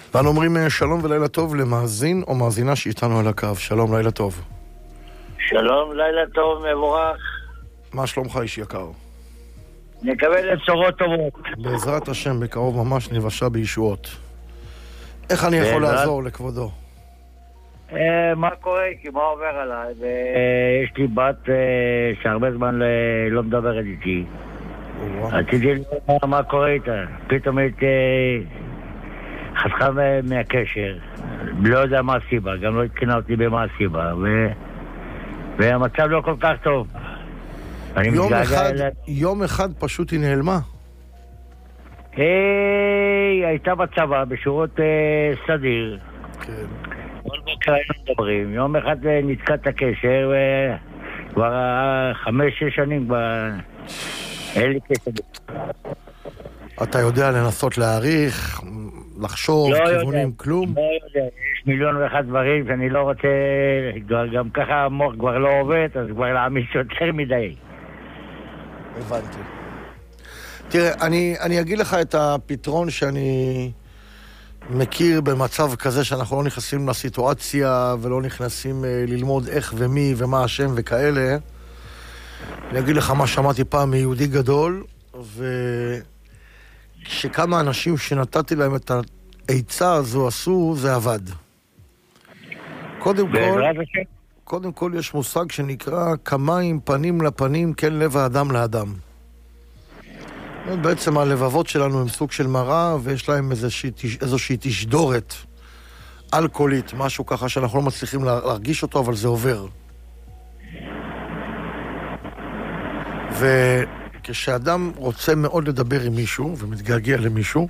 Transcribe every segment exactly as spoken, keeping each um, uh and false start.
ואנו אומרים שלום ולילה טוב למאזין או מאזינה שאיתנו על הקו. שלום, לילה טוב. שלום, לילה טוב, מבורך. מה שלומך איש יקר? נקבל בשורות טובות. בעזרת השם, בקרוב ממש נבשה בישועות. איך אני יכול בעזרת... לעזור לכבודו? אה, מה קורה? כי מה עובר עליי? ויש לי בת אה, שהרבה זמן ל... לא מדברת איתי. רציתי לראות מה קורה איתה. פתאום היא חסכה מהקשר. לא יודע מה הסיבה, גם לא התקינה אותי במה הסיבה. ו... והמצב לא כל כך טוב. יום אחד, אל... יום אחד פשוט היא נעלמה. היא הייתה בצבא, בשורות אה, סדיר. כן. כל בוקר היינו מדברים. יום אחד אה, נתקע את הקשר, וכבר אה, חמש, שש שנים כבר אין לי קשר. אתה יודע לנסות להעריך, לחשוב, לא כיוונים, יודע, כלום? לא יודע, יש מיליון ואחת דברים שאני לא רוצה, גם ככה המוח כבר לא עובד, אז כבר להעמיס יותר מדי. הבנתי. תראה, אני, אני אגיד לך את הפתרון שאני מכיר במצב כזה שאנחנו לא נכנסים לסיטואציה ולא נכנסים אה, ללמוד איך ומי ומה השם וכאלה. אני אגיד לך מה שמעתי פעם מיהודי גדול, וכשכמה אנשים שנתתי להם את העצה הזו עשו, זה עבד. קודם כל, קודם כל יש מושג שנקרא כמיים פנים לפנים, כן לב האדם לאדם. בעצם הלבבות שלנו הם סוג של מראה, ויש להם איזושהי, איזושהי תשדורת אלכוהולית, משהו ככה שאנחנו לא מצליחים להרגיש אותו, אבל זה עובר. וכשאדם רוצה מאוד לדבר עם מישהו, ומתגעגע למישהו,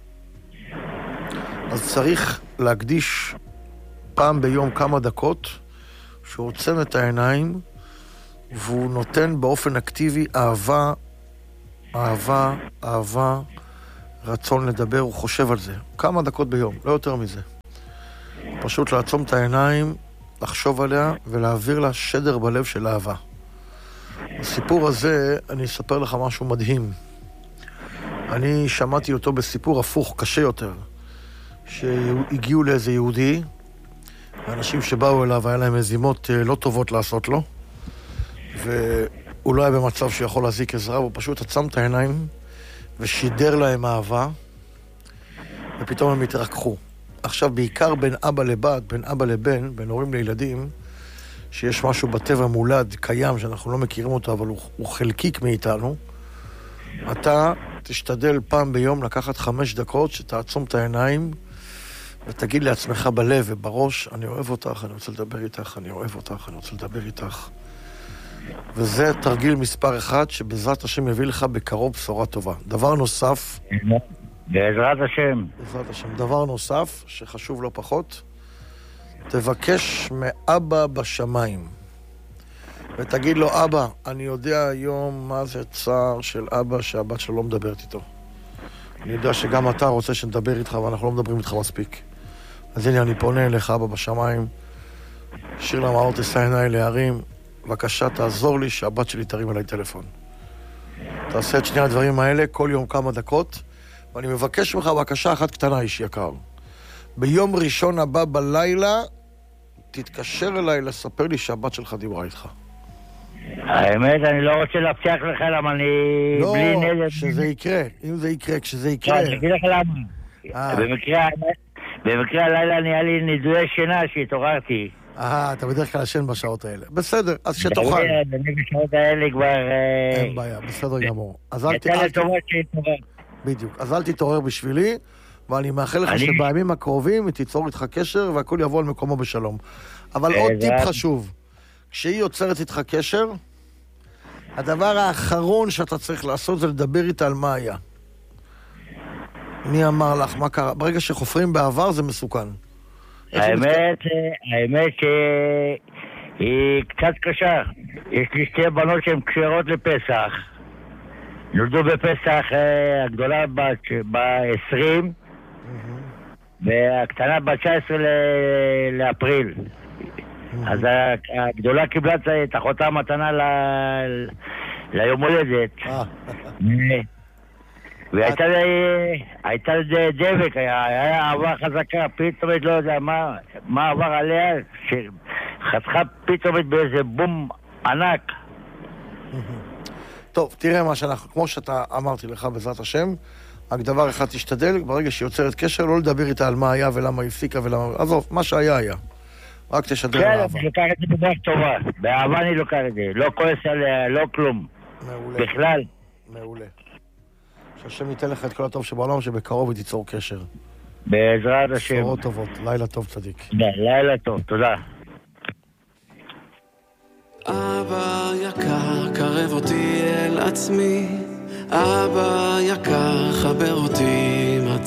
אז צריך להקדיש פעם ביום כמה דקות, שהוא עוצם את העיניים, והוא נותן באופן אקטיבי אהבה, אהבה, אהבה, רצון לדבר, הוא חושב על זה. כמה דקות ביום, לא יותר מזה. פשוט לעצום את העיניים, לחשוב עליה ולהעביר לה שדר בלב של אהבה. הסיפור הזה, אני אספר לך משהו מדהים. אני שמעתי אותו בסיפור הפוך, קשה יותר, שהגיעו לאיזה יהודי, ואנשים שבאו אליו, היה להם מזימות לא טובות לעשות לו, והוא לא היה במצב שיכול להזיק עזרה, הוא פשוט עצם את העיניים ושידר להם אהבה, ופתאום הם התרקחו. עכשיו, בעיקר בין אבא לבת, בין אבא לבן, בין הורים לילדים, שיש משהו בטבע מולד, קיים, שאנחנו לא מכירים אותו, אבל הוא, הוא חלקיק מאיתנו, אתה תשתדל פעם ביום לקחת חמש דקות, שתעצום את העיניים, ותגיד לעצמך בלב ובראש, אני אוהב אותך, אני רוצה לדבר איתך, אני אוהב אותך, אני רוצה לדבר איתך. וזה תרגיל מספר אחד, שבעזרת השם יביא לך בקרוב בשורה טובה. דבר נוסף... בעזרת השם. בעזרת השם. דבר נוסף, שחשוב לא פחות, תבקש מאבא בשמיים. ותגיד לו, אבא, אני יודע היום מה זה צער של אבא שהבת שלו לא מדברת איתו. אני יודע שגם אתה רוצה שנדבר איתך, ואנחנו לא מדברים איתך מספיק. אז הנה, אני פונה אליך, אבא בשמיים. שיר למראות תשא עיניי להרים. בבקשה, תעזור לי שהבת שלי תרים אליי טלפון. תעשה את שני הדברים האלה כל יום כמה דקות, ואני מבקש ממך בקשה אחת קטנה, איש יקר. ביום ראשון הבא בלילה, תתקשר אליי לספר לי שהבת שלך דיברה איתך. האמת, אני לא רוצה להבטיח לך למה אני... לא, בלי נדל... שזה יקרה. אם זה יקרה, כשזה יקרה... אני אגיד לך למה. במקרה, במקרה הלילה נהיה לי נדויי שינה שהתעוררתי. אה, אתה בדרך כלל ישן בשעות האלה. בסדר, אז שתוכל. אני בשעות האלה כבר... אין בעיה, בסדר גמור. אז אל יצא לטובות שהתעורר. בדיוק. אז אל תתעורר בשבילי, ואני מאחל לך שבימים הקרובים היא תיצור איתך קשר והכל יבוא על מקומו בשלום. אבל עוד טיפ חשוב. כשהיא יוצרת איתך קשר, הדבר האחרון שאתה צריך לעשות זה לדבר איתה על מה היה. מי אמר לך, מה קרה? ברגע שחופרים בעבר זה מסוכן. האמת, האמת שהיא קצת קשה. יש לי שתי בנות שהן קשרות לפסח. נולדו בפסח, הגדולה ב-עשרים, והקטנה ב-תשע עשרה לאפריל. אז הגדולה קיבלה את אחותה מתנה ליום הולדת. והייתה לי, הייתה לי דבק, היה, היה אהבה חזקה, פתאום לא יודע מה, מה עבר עליה, שחתכה פתאום באיזה בום ענק. טוב, תראה מה שאנחנו, כמו שאתה אמרתי לך בעזרת השם, רק דבר אחד תשתדל, ברגע שהיא יוצרת קשר, לא לדבר איתה על מה היה ולמה היא הפסיקה ולמה... עזוב, מה שהיה היה. רק תשדר לאהבה. כן, אני לוקח את זה בדרך טובה. באהבה אני לוקח את זה. לא כועס עליה, לא כלום. מעולה. בכלל. מעולה. שהשם ייתן לך את כל הטוב שבעולם, שבקרוב היא תיצור קשר. בעזרת השם. בשורות טובות. לילה טוב צדיק. לילה טוב, תודה. אבא יקר, קרב אותי אל עצמי. אבא יקר, חבר אותי עם עצמי.